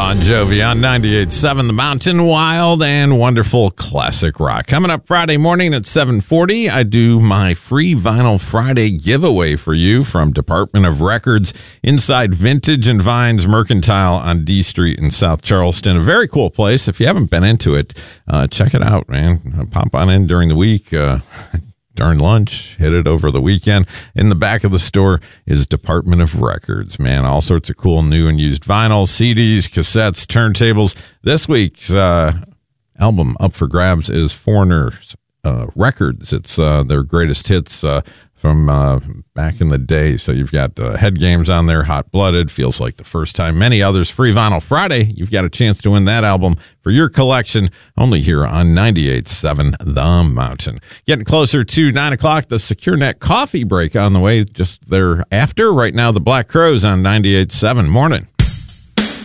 Bon Jovi on 98.7 The Mountain. Wild and wonderful classic rock. Coming up Friday morning at 7:40, I do my free Vinyl Friday giveaway for you from Department of Records inside Vintage and Vines Mercantile on D Street in South Charleston. A very cool place. If you haven't been into it, check it out, man. Pop on in during the week. During lunch, hit it over the weekend. In the back of the store is Department of Records, man. All sorts of cool new and used vinyl, CDs, cassettes, turntables. This week's album up for grabs is Foreigner's Records. It's their greatest hits from back in the day. So you've got Head Games on there, Hot Blooded, Feels Like the First Time, many others. Free Vinyl Friday. You've got a chance to win that album for your collection only here on 98.7 The Mountain. Getting closer to 9 o'clock, the SecureNet coffee break on the way just thereafter. Right now, the Black Crowes on 98.7. Morning.